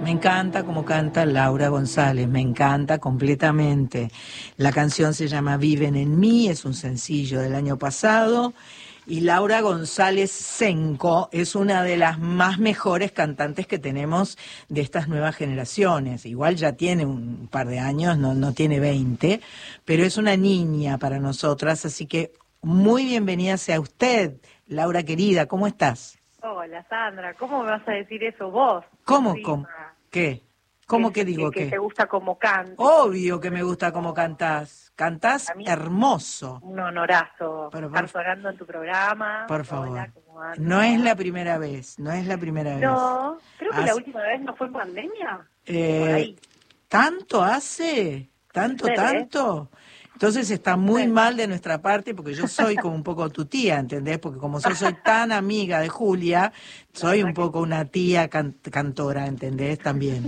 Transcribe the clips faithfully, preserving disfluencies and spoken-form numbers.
Me encanta como canta Laura González, me encanta completamente. La canción se llama Viven en mí, es un sencillo del año pasado. Y Laura González Senco es una de las más mejores cantantes que tenemos de estas nuevas generaciones. Igual ya tiene un par de años, no, no tiene veinte, pero es una niña para nosotras, así que muy bienvenida sea usted, Laura querida, ¿cómo estás? Hola Sandra, ¿cómo me vas a decir eso vos? ¿Cómo? ¿Cómo? Encima, ¿Qué? ¿Cómo que que, digo que, que qué? te gusta como canto. Obvio que me gusta cómo cantás. Cantás A mí hermoso. un honorazo Pero estar por, sonando en tu programa. por Hola, favor. ¿cómo andas? No es la primera vez, no es la primera vez. No, creo que la Haz- última vez no fue en pandemia. Por eh, ahí, ¿Tanto hace? puede ¿Tanto, ser, ¿eh? tanto? Entonces está Puede muy ser. mal de nuestra parte porque yo soy como un poco tu tía, ¿entendés? Porque como yo soy tan amiga de Julia, La soy un verdad que poco una tía can- cantora, ¿entendés? También.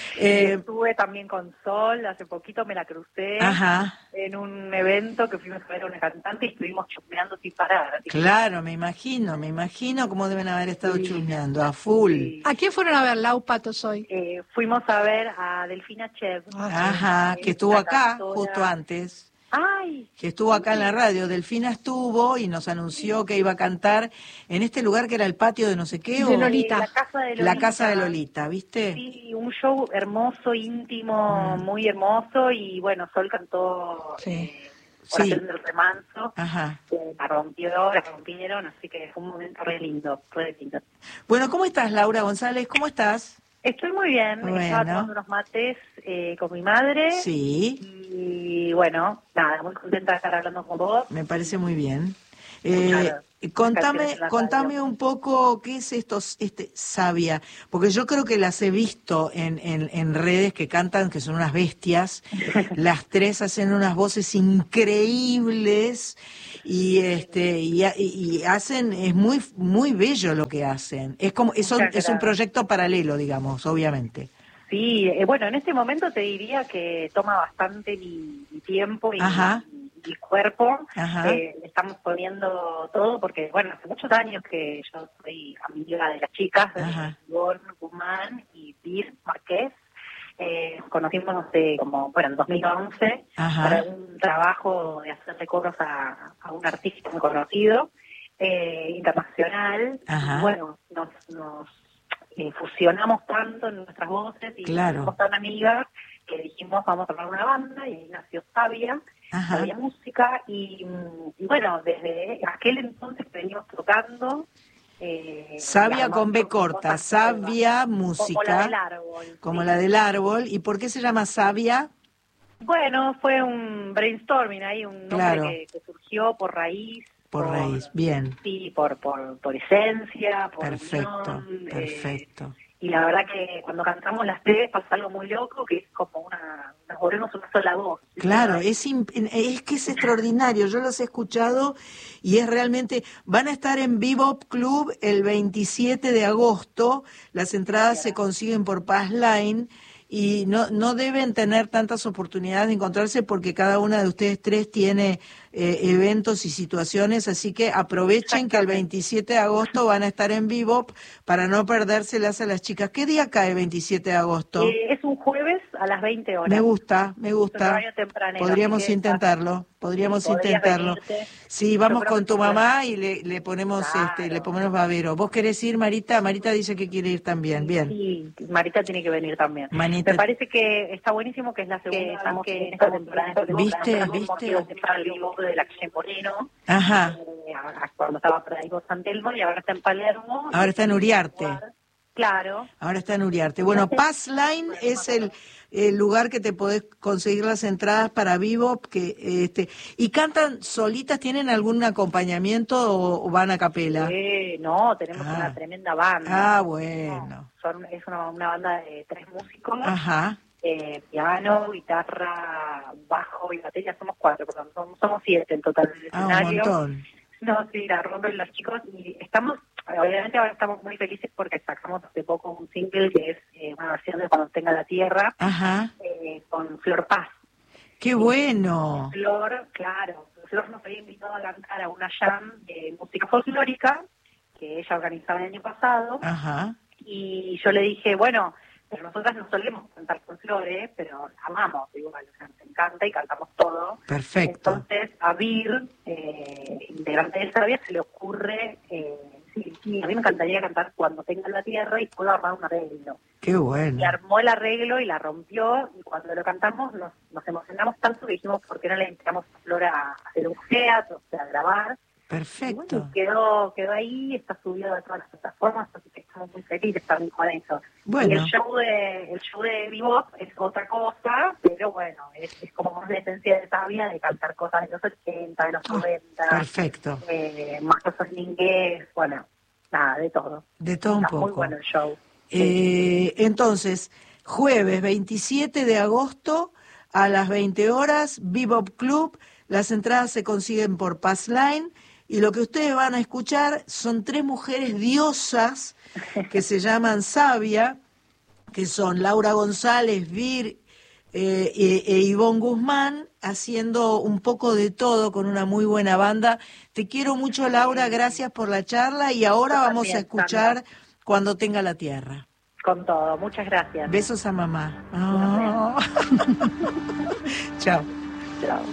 y Eh, estuve también con Sol, hace poquito me la crucé ajá. en un evento que fuimos a ver a una cantante y estuvimos chusmeando sin parar. Así que Claro, me imagino, me imagino cómo deben haber estado divina. chusmeando, a full. Sí. ¿A quién fueron a ver Lau Patos hoy? Eh, fuimos a ver a Delfina Chev, Ah, sí. Ajá, que que es estuvo una acá justo cantora. antes, ¡Ay! que estuvo acá en la Sí, radio. Delfina estuvo y nos anunció que iba a cantar en este lugar que era el patio de no sé qué, De o eh, la Lolita. casa de la casa de Lolita. Lolita, ¿viste? Sí, un show hermoso, íntimo, Mm, muy hermoso. Y bueno, Sol cantó Sí. eh, sí, Oración del Remanso. ajá. Eh, la rompió, la rompieron, así que fue un momento re lindo, re lindo. Bueno, ¿cómo estás, Laura González? ¿Cómo estás? Estoy muy bien, estaba Bueno, tomando unos mates eh, con mi madre. sí, Y bueno, nada, muy contenta de estar hablando con vos. me parece muy bien. Eh, Escuchar las canciones contame, en la radio. contame un poco qué es esto, este Sabia, porque yo creo que las he visto en, en, en redes que cantan, que son unas bestias. Las tres hacen unas voces increíbles y este y, ha- y- y hacen, es muy muy bello lo que hacen. Es como es un, Muchas es un gracias. proyecto paralelo, digamos, obviamente. Sí, eh, bueno, en este momento te diría que toma bastante mi, mi tiempo y Ajá, mi, mi cuerpo. ajá, Eh, le estamos poniendo todo porque, bueno, hace muchos años que yo soy amiga de las chicas, de ajá, Ivonne Guzmán y Bir Marqués. Eh, nos conocimos de como, bueno, en dos mil once para ajá, un trabajo de hacer coros a, a un artista muy conocido, eh, internacional. Y ajá, bueno, nos, nos eh, fusionamos tanto en nuestras voces y claro, somos tan amigas que dijimos vamos a armar una banda y ahí nació Sabia, ajá. Sabia Música y, mm, y bueno, desde aquel entonces que venimos tocando eh, y Sabia con B armando corta, cosas nuevas, Sabia como la del Música, árbol, como la sí. del árbol. ¿Y por qué se llama Sabia? Bueno, fue un brainstorming ahí, un nombre Claro, que, que surgió por raíz, por por raíz. Bien, sí, por por, por esencia, por perfecto, unión. Eh, perfecto. y la verdad que cuando cantamos las tres pasa algo muy loco, que es como una, nos volvemos una sola voz. ¿Viste? No Claro, hay- es, imp- es que es extraordinario, yo los he escuchado y es realmente, van a estar en Bebop Club el veintisiete de agosto, las entradas se Mira, consiguen por Passline y no, no deben tener tantas oportunidades de encontrarse porque cada una de ustedes tres tiene eh, eventos y situaciones, así que aprovechen que el exactamente. veintisiete de agosto van a estar en Bebop para no perdérselas a las chicas. ¿Qué día cae veintisiete de agosto? Eh, es un jueves a las veinte Me horas. gusta, me Es un gusta. horario tempranero, así Podríamos que estás, intentarlo, sí, podríamos podrías intentarlo. venirte. Sí, Yo vamos creo que con te tu puedes. mamá y le, le ponemos este, le Claro. ponemos babero. ¿Vos querés ir, Marita? Marita dice que quiere ir también. Y Bien. sí, Marita tiene que venir también. Me Manita, parece que está buenísimo que es la segunda vez estamos que en en esta temporada de vivo, ¿viste? nosotros hemos ¿Viste? ido siempre al vivo de la calle Moreno, Ajá. eh, a- a cuando estaba por ahí con San Telmo y ahora está en Palermo. Y Ahora está en este Uriarte. lugar, claro. Ahora está en Uriarte. Bueno, Passline Bueno, no me es el, acuerdo. el lugar que te podés conseguir las entradas para Vivo, que este, y cantan solitas, ¿tienen algún acompañamiento o, o van a capela? Sí, no, tenemos una Ah, tremenda banda. ah, No, bueno. son, es una, una banda de tres músicos, Ajá. eh, piano, guitarra, bajo y batería, somos cuatro, perdón, somos, somos siete en total en el Ah, un escenario. montón. No, sí, la rompen los chicos y estamos, obviamente ahora estamos muy felices porque sacamos hace poco un single que es eh, una versión de Cuando tenga la tierra, Ajá. eh, con Flor Paz. ¡Qué Y bueno! Flor, claro, Flor nos había invitado a cantar a una jam de música folclórica que ella organizaba el año pasado Ajá. y yo le dije, bueno, pero nosotras no solemos cantar folclore, pero amamos igual, o sea, nos encanta y cantamos todo. Perfecto. Entonces, a Vir, eh, integrante de Sabia, se le ocurre, eh, sí, sí, a mí me encantaría cantar Cuando tenga la tierra y puedo armar un arreglo. Qué bueno. Y armó el arreglo y la rompió, y cuando lo cantamos nos, nos emocionamos tanto que dijimos, ¿por qué no le invitamos a Flora a hacer un geat, o sea, a grabar? Perfecto. Y bueno, quedó, quedó ahí, está subido a todas las plataformas, así que estamos muy felices también con eso. Bueno. Y el show de el show de Bebop es otra cosa, pero bueno, es, es como más la esencia de Sabia, de cantar cosas de los ochenta, de los noventa. Perfecto. Eh, más cosas en inglés, bueno, nada, de todo. De todo un Está poco. muy bueno el show. Eh, entonces, jueves veintisiete de agosto a las veinte horas, Bebop Club. Las entradas se consiguen por Passline. Y lo que ustedes van a escuchar son tres mujeres diosas que se llaman Sabia, que son Laura González, Vir eh, e, e Ivonne Guzmán, haciendo un poco de todo con una muy buena banda. Te quiero mucho, Laura, gracias por la charla. Y ahora vamos a escuchar Cuando tenga la tierra. Con todo, muchas gracias. Besos a mamá. Oh. Chao. Chao.